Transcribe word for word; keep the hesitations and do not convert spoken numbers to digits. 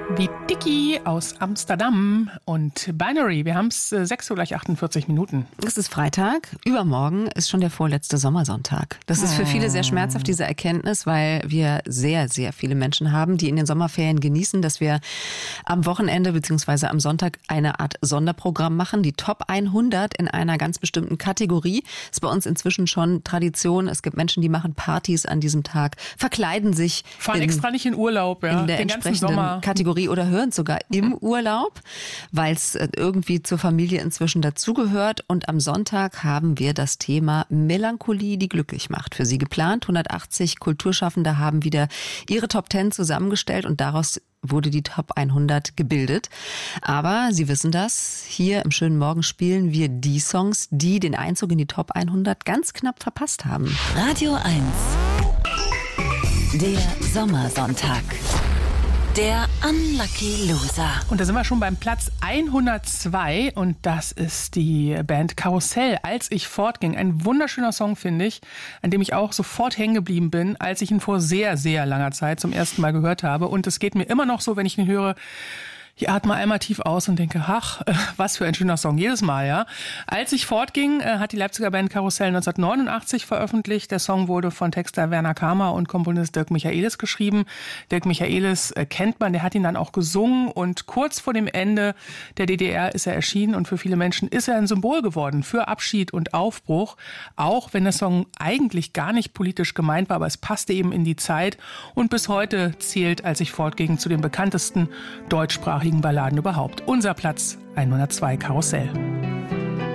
Wie Dicky aus Amsterdam und Binary. Wir haben es sechs Uhr gleich achtundvierzig Minuten. Es ist Freitag. Übermorgen ist schon der vorletzte Sommersonntag. Das ist für viele sehr schmerzhaft, diese Erkenntnis, weil wir sehr, sehr viele Menschen haben, die in den Sommerferien genießen, dass wir am Wochenende bzw. am Sonntag eine Art Sonderprogramm machen. Die Top hundert in einer ganz bestimmten Kategorie. Ist bei uns inzwischen schon Tradition. Es gibt Menschen, die machen Partys an diesem Tag, verkleiden sich. Fahren in, extra nicht in Urlaub, ja. in der Den entsprechenden Sommer. Kategorie oder hören es sogar im Urlaub, weil es irgendwie zur Familie inzwischen dazugehört. Und am Sonntag haben wir das Thema Melancholie, die glücklich macht, für Sie geplant. hundertachtzig Kulturschaffende haben wieder ihre Top zehn zusammengestellt und daraus wurde die Top hundert gebildet. Aber Sie wissen das, hier im schönen Morgen spielen wir die Songs, die den Einzug in die Top hundert ganz knapp verpasst haben. Radio eins. Der Sommersonntag. Der Unlucky Loser. Und da sind wir schon beim Platz hundertzwei und das ist die Band Karussell, Als ich fortging. Ein wunderschöner Song, finde ich, an dem ich auch sofort hängen geblieben bin, als ich ihn vor sehr, sehr langer Zeit zum ersten Mal gehört habe. Und es geht mir immer noch so, wenn ich ihn höre, ich atme einmal tief aus und denke, ach, was für ein schöner Song, jedes Mal, ja. Als ich fortging, hat die Leipziger Band Karussell neunzehnhundertneunundachtzig veröffentlicht. Der Song wurde von Texter Werner Kamer und Komponist Dirk Michaelis geschrieben. Dirk Michaelis kennt man, der hat ihn dann auch gesungen und kurz vor dem Ende der D D R ist er erschienen und für viele Menschen ist er ein Symbol geworden für Abschied und Aufbruch, auch wenn der Song eigentlich gar nicht politisch gemeint war, aber es passte eben in die Zeit und bis heute zählt Als ich fortging zu den bekanntesten deutschsprachigen Balladen überhaupt. Unser Platz hundertzwei, Karussell.